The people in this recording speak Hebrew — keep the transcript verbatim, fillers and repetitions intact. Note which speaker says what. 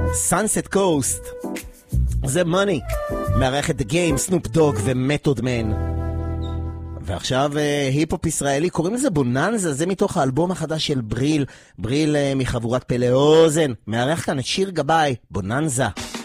Speaker 1: Sunset Coast. זה Money. מארח את The Game, סנופ דוג ומתוד מן. ועכשיו היפ-הופ ישראלי, קוראים לזה בוננזה, זה מתוך האלבום החדש של בריל, בריל מחבורת פלא אוזן. מארח כאן את שיר גבאי, בוננזה.